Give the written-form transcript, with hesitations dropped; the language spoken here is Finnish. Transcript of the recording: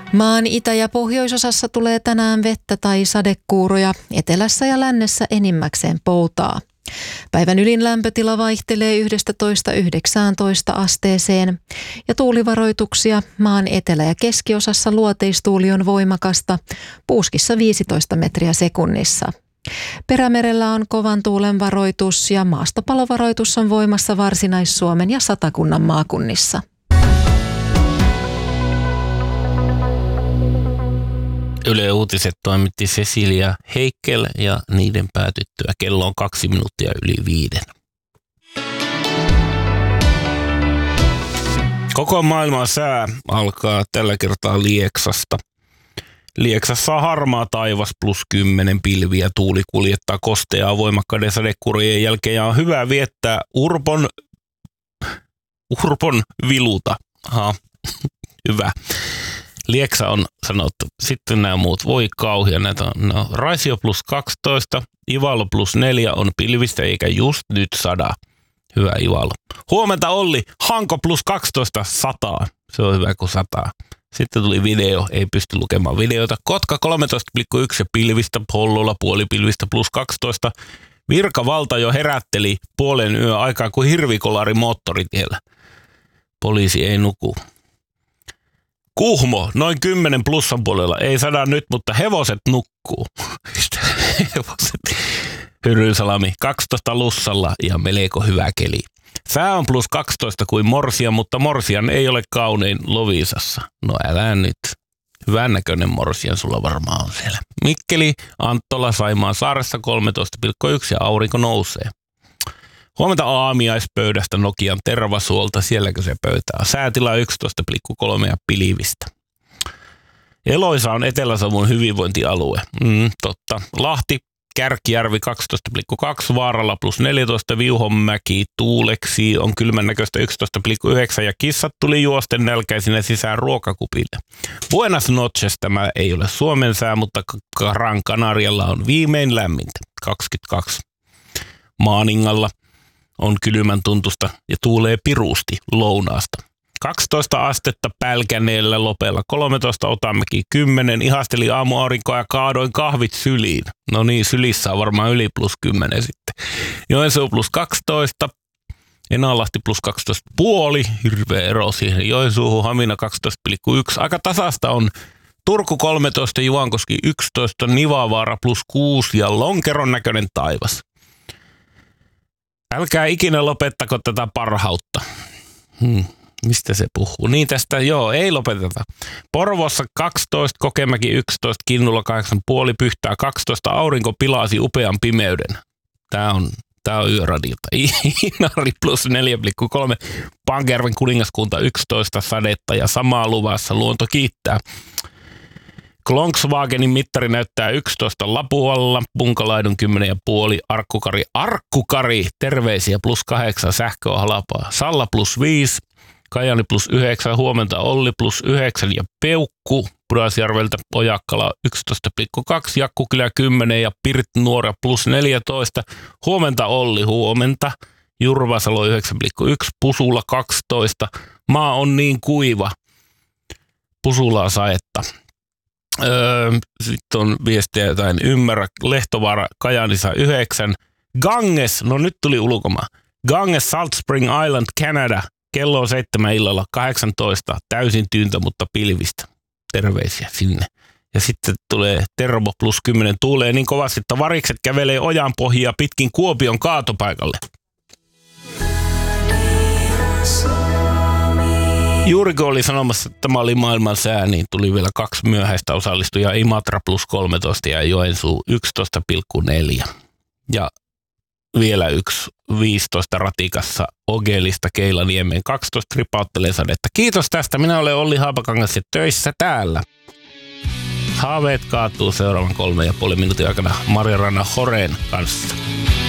Maan itä- ja pohjoisosassa tulee tänään vettä tai sadekuuroja, etelässä ja lännessä enimmäkseen poutaa. Päivän ylin lämpötila vaihtelee 11–19 asteeseen ja tuulivaroituksia maan etelä- ja keskiosassa luoteistuuli on voimakasta, Puuskissa 15 metriä sekunnissa. Perämerellä on kovan tuulen varoitus ja maastopalovaroitus on voimassa Varsinais-Suomen ja Satakunnan maakunnissa. Yle Uutiset toimitti Cecilia Heikel ja niiden päätyttyä kello on 2 minuuttia yli 5. Koko maailman sää alkaa tällä kertaa Lieksasta. Lieksassa on harmaa taivas +10 pilviä, tuuli kuljettaa kosteaa voimakkaiden sadekuurien jälkeen ja on hyvä viettää Urpon viluta. Aha, hyvä. Lieksa on sanottu. Sitten nämä muut. Voi kauhia. Näitä on Raisio +12, Ivalo +4 on pilvistä eikä just nyt 100. Hyvä Ivalo. Huomenta Olli, Hanko +12, 100. Se on hyvä kuin 100. Sitten tuli video, ei pysty lukemaan videota. Kotka 13,1 pilvistä, Hollola puolipilvistä +12. Virkavalta jo herätteli puolen yön aikaa kuin hirvikolari moottoritiellä. Poliisi ei nuku. Kuhmo, noin 10 plussan puolella. Ei 100 nyt, mutta hevoset nukkuu. Hevoset. Hyrynsalami, 12 lussalla ja melko hyvä keli. Sää on +12 kuin Morsian, mutta Morsian ei ole kaunein Loviisassa. No älä nyt. Hyvän näköinen Morsian sulla varmaan on siellä. Mikkeli, Anttola, Saimaan saaressa 13,1 ja aurinko nousee. Huomenta aamiaispöydästä Nokian Tervasuolta, sielläkö se pöytää. Säätila 11,3 ja pilvistä. Eloisa on Etelä-Savon hyvinvointialue. Totta. Lahti, Kärkijärvi 12,2, Vaaralla +14, Viuhonmäki, Tuuleksi on kylmän näköistä 11,9 ja kissat tuli juosten nälkäisinä sisään ruokakupille. Buenas noches, tämä ei ole Suomen sää, mutta Gran Canarialla on viimein lämmintä, 22. Maaningalla on kylmän tuntusta ja tuulee pirusti lounaasta. 12 astetta Pälkäneellä, Lopella 13, Otamäki 10, ihasteli aamuaurinkoa ja kaadoin kahvit syliin. No niin, sylissä on varmaan yli +10 sitten. Joensuu +12, Enalahti +12,5, hirveä ero siihen. Joensuuhun, Hamina 12,1, aika tasasta on Turku 13, Juankoski 11, Nivavaara +6 ja lonkeron näköinen taivas. Älkää ikinä lopettako tätä parhautta. Mistä se puhuu? Niin tästä, ei lopeteta. Porvoossa 12, Kokemäki 11, Kinnulla 8,5, Pyhtää 12, aurinko pilasi upean pimeyden. Tää on yöradiota. Inari +4,3, Pankerven kuningaskunta 11, sadetta ja samaa luvassa luonto kiittää. Klonkswagenin mittari näyttää 11 Lapualla, Punkalaidun 10,5, Arkkukari, terveisiä +8, sähkö on halpaa. Salla +5, Kajani +9, huomenta Olli +9 ja Peukku Pudasjärveltä Ojakkala 11,2, Jakkukylä 10 ja Pirtnuora +14. Huomenta Olli, huomenta. Jurvasalo 9,1, Pusula 12. Maa on niin kuiva. Pusulaa saetta. Sitten on viestiä jotain ymmärrä. Lehtovaara Kajaanissa 9. Ganges, no nyt tuli ulkomaan. Ganges, Salt Spring Island, Canada. Kello on 7 illalla 18. Täysin tyyntä, mutta pilvistä. Terveisiä sinne. Ja sitten tulee Tervo +10. Tuulee niin kovasti, että varikset kävelee ojan pohjia pitkin Kuopion kaatopaikalle. Juuri kun oli sanomassa, että tämä oli maailman sää, niin tuli vielä 2 myöhäistä osallistujaa. Imatra +13 ja Joensuu 11,4. Ja vielä yksi 15 ratikassa Ogelista Keilaniemeen 12 ripauttelee sadetta. Kiitos tästä. Minä olen Olli Haapakangas ja töissä täällä. Haaveet kaatuu seuraavan 3,5 minuutin aikana Mariana Horeen kanssa.